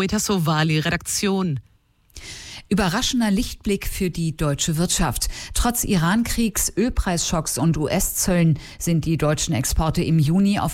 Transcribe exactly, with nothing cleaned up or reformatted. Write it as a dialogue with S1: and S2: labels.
S1: Moita Sovali, Redaktion.
S2: Überraschender Lichtblick für die deutsche Wirtschaft. Trotz Iran-Kriegs, Ölpreisschocks und U S-Zöllen sind die deutschen Exporte im Juni auf